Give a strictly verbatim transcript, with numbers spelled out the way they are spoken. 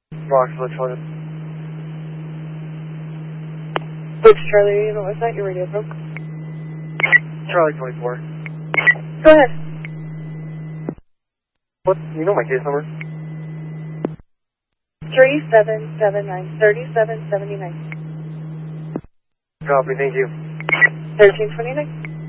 Rockville, Charlie. Which Charlie unit was that? Your radio broke. Charlie twenty-four. Go ahead. What? You know my case number? three seven seven nine, thirty-seven seventy-nine. Copy, thank you. thirteen twenty-nine.